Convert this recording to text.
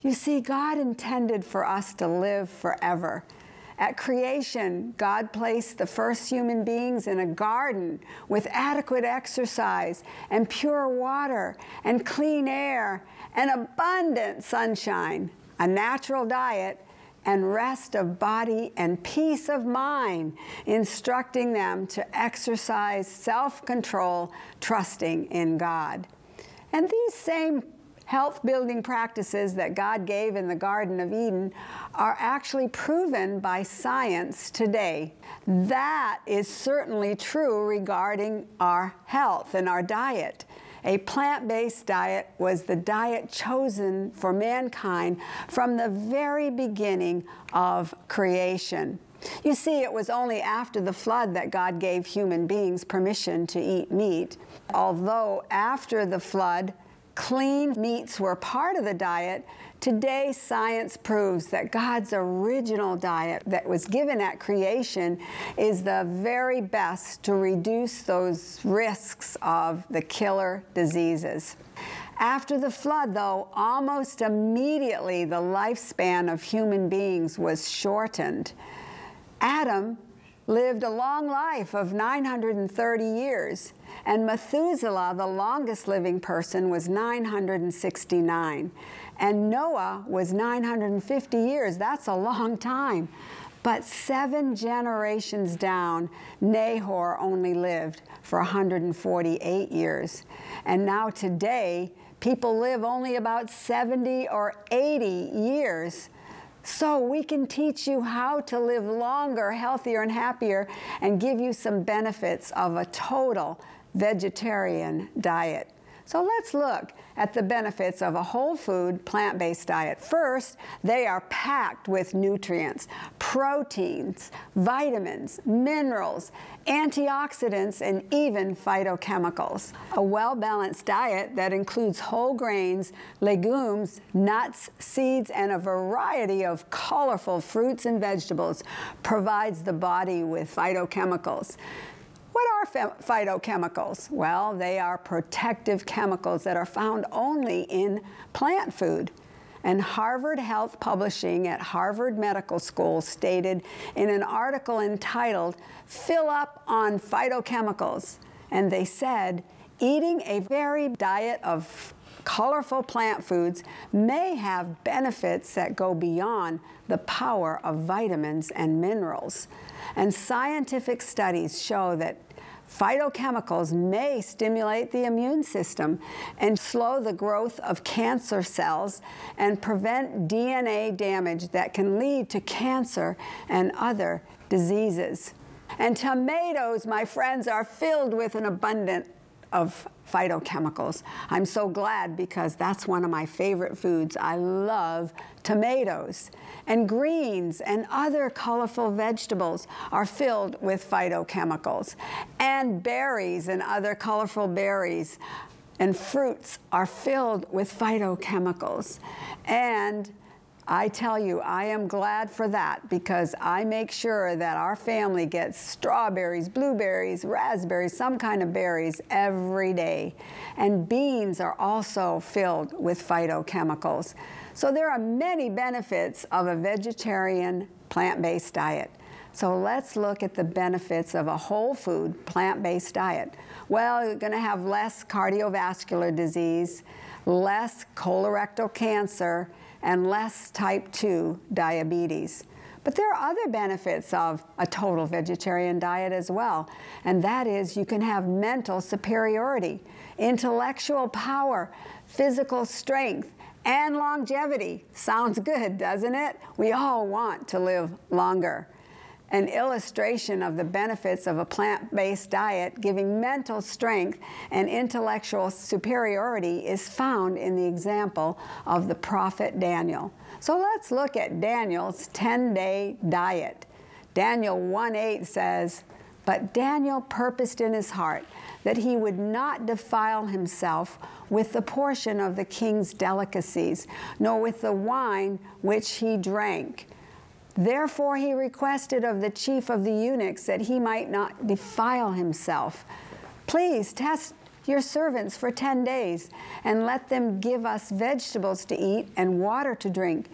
You see, God intended for us to live forever. At creation, God placed the first human beings in a garden with adequate exercise and pure water and clean air and abundant sunshine, a natural diet, and rest of body and peace of mind, instructing them to exercise self-control, trusting in God. And these same health-building practices that God gave in the Garden of Eden are actually proven by science today. That is certainly true regarding our health and our diet. A plant-based diet was the diet chosen for mankind from the very beginning of creation. You see, it was only after the flood that God gave human beings permission to eat meat. Although after the flood, clean meats were part of the diet, today science proves that God's original diet that was given at creation is the very best to reduce those risks of the killer diseases. After the flood, though, almost immediately the lifespan of human beings was shortened. Adam lived a long life of 930 years, and Methuselah, the longest living person, was 969. And Noah was 950 years. That's a long time. But 7 generations down, Nahor only lived for 148 years. And now today, people live only about 70 or 80 years. So we can teach you how to live longer, healthier, and happier, and give you some benefits of a total vegetarian diet. So let's look at the benefits of a whole food, plant-based diet. First, they are packed with nutrients, proteins, vitamins, minerals, antioxidants, and even phytochemicals. A well-balanced diet that includes whole grains, legumes, nuts, seeds, and a variety of colorful fruits and vegetables provides the body with phytochemicals. What are phytochemicals? Well, they are protective chemicals that are found only in plant food. And Harvard Health Publishing at Harvard Medical School stated in an article entitled, "Fill Up on Phytochemicals," and they said, eating a varied diet of colorful plant foods may have benefits that go beyond the power of vitamins and minerals. And scientific studies show that phytochemicals may stimulate the immune system and slow the growth of cancer cells and prevent DNA damage that can lead to cancer and other diseases. And tomatoes, my friends, are filled with an abundance of phytochemicals. I'm so glad because that's one of my favorite foods. I love tomatoes. And greens and other colorful vegetables are filled with phytochemicals. And berries and other colorful berries and fruits are filled with phytochemicals. And I tell you, I am glad for that because I make sure that our family gets strawberries, blueberries, raspberries, some kind of berries every day. And beans are also filled with phytochemicals. So there are many benefits of a vegetarian plant-based diet. So let's look at the benefits of a whole food plant-based diet. Well, you're going to have less cardiovascular disease, less colorectal cancer, and less type 2 diabetes. But there are other benefits of a total vegetarian diet as well, and that is you can have mental superiority, intellectual power, physical strength, and longevity. Sounds good, doesn't it? We all want to live longer. An illustration of the benefits of a plant-based diet giving mental strength and intellectual superiority is found in the example of the prophet Daniel. So let's look at Daniel's 10-day diet. Daniel 1:8 says, "But Daniel purposed in his heart that he would not defile himself with the portion of the king's delicacies, nor with the wine which he drank. Therefore he requested of the chief of the eunuchs that he might not defile himself." Please test your servants for 10 days, and let them give us vegetables to eat and water to drink,